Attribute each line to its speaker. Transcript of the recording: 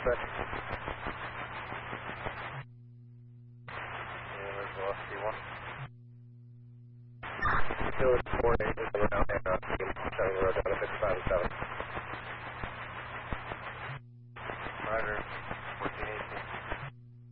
Speaker 1: Set. And there's velocity 1. Still is 48 is around and 7 road down to 657.